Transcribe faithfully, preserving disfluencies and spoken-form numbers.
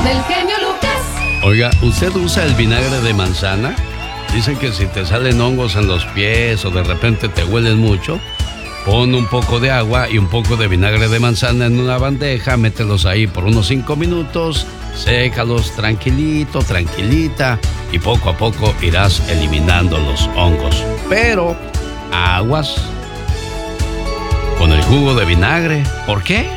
del genio Lucas. Oiga, ¿usted usa el vinagre de manzana? Dicen que si te salen hongos en los pies o de repente te huelen mucho, pon un poco de agua y un poco de vinagre de manzana en una bandeja, mételos ahí por unos cinco minutos, sécalos tranquilito, tranquilita, y poco a poco irás eliminando los hongos. Pero, aguas con el jugo de vinagre. ¿Por qué?